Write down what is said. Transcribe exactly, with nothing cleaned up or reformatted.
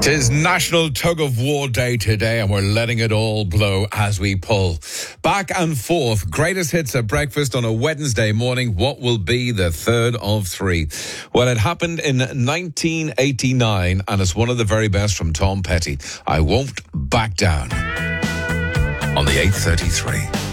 'Tis National Tug of War Day today, and we're letting it all blow as we pull. Back and forth, greatest hits at breakfast on a Wednesday morning. What will be the third of three? Well, it happened in nineteen eighty-nine, and it's one of the very best from Tom Petty. I Won't Back Down on the eight thirty-three.